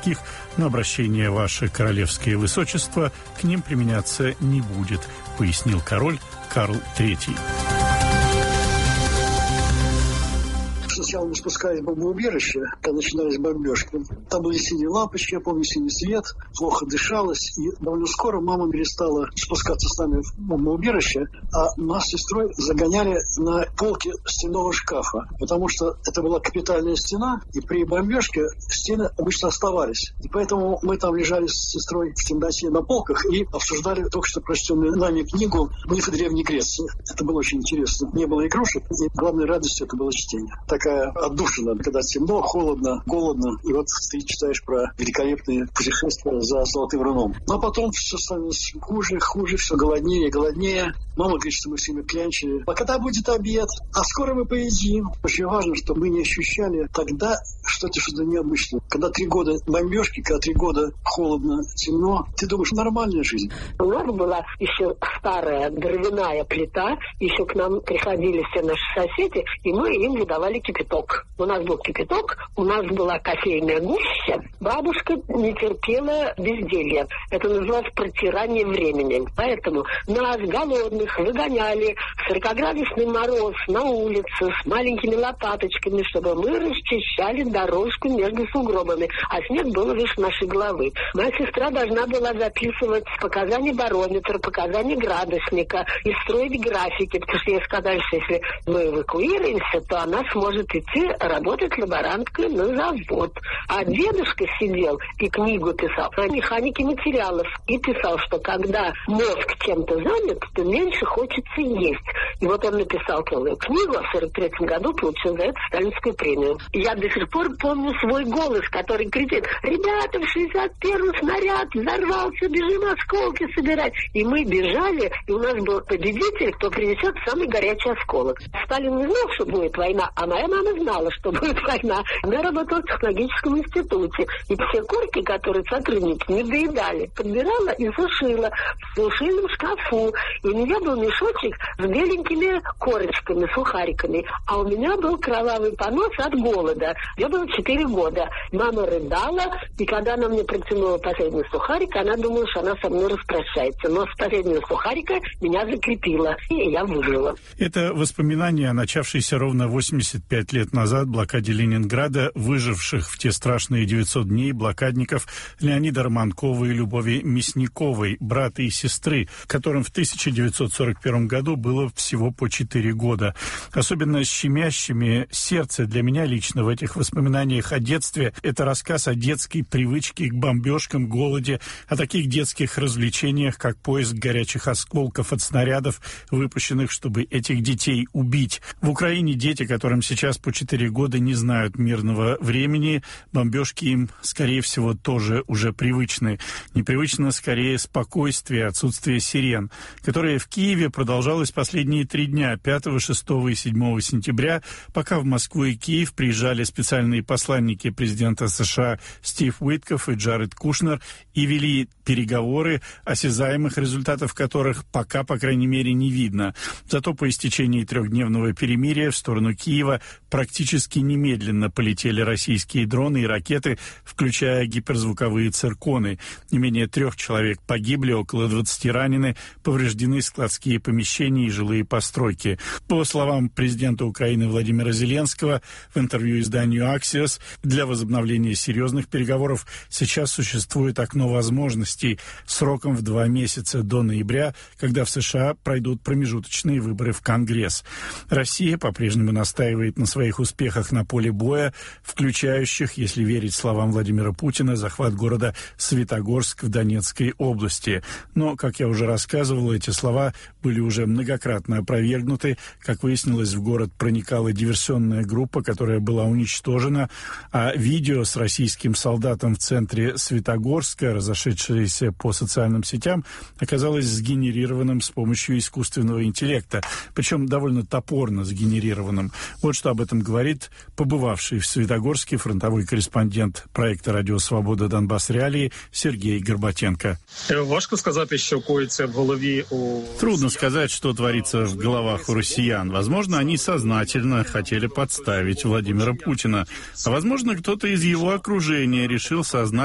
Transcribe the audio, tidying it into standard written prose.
городских, но обращение «Ваше Королевское Высочество» к ним применяться не будет, пояснил король Карл III. Сначала мы спускались в бомбоубежище, когда начинались бомбежки. Там были синие лампочки, я помню, синий свет, плохо дышалось. И довольно скоро мама перестала спускаться с нами в бомбоубежище, а нас с сестрой загоняли на полки стенного шкафа. Потому что это была капитальная стена, и при бомбежке стены обычно оставались. И поэтому мы там лежали с сестрой в темноте на полках и обсуждали только что прочтенную нами книгу «Мифы Древней Греции». Это было очень интересно. Не было игрушек, и главной радостью это было чтение. Такая отдушина, когда темно, холодно, голодно, и вот ты читаешь про великолепные путешествия за Золотым Руном. Но потом все становилось хуже, все голоднее. Мама говорит, что мы все время клянчили. А когда будет обед? А скоро мы поедим. Очень важно, чтобы мы не ощущали тогда что-то необычное. Когда 3 года бомбежки, когда 3 года холодно, темно, ты думаешь, нормальная жизнь. У нас была еще старая дровяная плита, еще к нам приходили все наши соседи, и мы им выдавали кипяток. У нас был кипяток, у нас была кофейная гуща. Бабушка не терпела безделья. Это называлось протирание времени. Поэтому нас, голодных, выгоняли в 40-градусный мороз на улице с маленькими лопаточками, чтобы мы расчищали дорожку между сугробами, а снег был выше нашей головы. Моя сестра должна была записывать показания барометра, показания градусника и строить графики, потому что ей сказали, что если мы эвакуируемся, то она сможет идти работать лаборанткой на завод. А дедушка сидел и книгу писал о механике материалов и писал, что когда мозг чем-то занят, то меньше хочется есть. И вот он написал целую книгу, а в 1943 году получил за это Сталинскую премию. И я до сих пор помню свой голос, который кричит: «Ребята, в 61-й снаряд взорвался, бежим осколки собирать». И мы бежали, и у нас был победитель, кто принесет самый горячий осколок. Сталин не знал, что будет война, а моя мама знала, что будет война. Она работала в технологическом институте. И все корки, которые сотрудники не доедали, подбирала и сушила в сушильном шкафу. И у меня был мешочек с беленькими корочками, сухариками. А у меня был кровавый понос от голода. Мне было 4 года. Мама рыдала, и когда она мне протянула последний сухарик, она думала, что она со мной распрощается. Но с последнего сухарика меня закрепила, и я выжила. Это воспоминания о начавшейся ровно 85 лет назад блокаде Ленинграда, выживших в те страшные 900 дней блокадников Леонида Романкова и Любови Мясниковой, брата и сестры, которым в 1941 году было всего по 4 года. Особенно щемящими сердце для меня лично в этих воспоминаниях о детстве – это рассказ о детской привычке к бомбежкам, голоде, о таких детских развлечениях, как поиск горячих осколков от снарядов, выпущенных, чтобы этих детей убить. В Украине дети, которым сейчас по 4 года, не знают мирного времени. Бомбежки им, скорее всего, тоже уже привычны. Непривычно, скорее, спокойствие, отсутствие сирен, которое в Киеве продолжалось последние 3 дня, 5, 6 и 7 сентября, пока в Москву и Киев приезжали специальные посланники президента США Стив Уиткоф и Джаред Кушнер и вели переговоры, осязаемых результатов которых пока, по крайней мере, не видно. Зато по истечении 3-дневного перемирия в сторону Киева практически немедленно полетели российские дроны и ракеты, включая гиперзвуковые цирконы. Не менее 3 человек погибли, около 20 ранены, повреждены складские помещения и жилые постройки. По словам президента Украины Владимира Зеленского в интервью изданию Axios, для возобновления серьезных переговоров сейчас существует окно возможностей сроком в 2 месяца до ноября, когда в США пройдут промежуточные выборы в Конгресс. Россия по-прежнему настаивает на своих успехах на поле боя, включающих, если верить словам Владимира Путина, захват города Светогорск в Донецкой области. Но, как я уже рассказывал, эти слова были уже многократно опровергнуты. Как выяснилось, в город проникала диверсионная группа, которая была уничтожена, а видео с российским солдатом в центре Светогорска, разошедшееся по социальным сетям, оказалось сгенерированным с помощью искусственного интеллекта, причем довольно топорно сгенерированным. Вот что об этом говорит побывавший в Светогорске фронтовой корреспондент проекта «Радио Свобода. Донбасс. Реалии» Сергей Горбатенко. Трудно сказать, что творится в головах у россиян. Возможно, они сознательно хотели подставить Владимира Путина. А возможно, кто-то из его окружения решил сознательно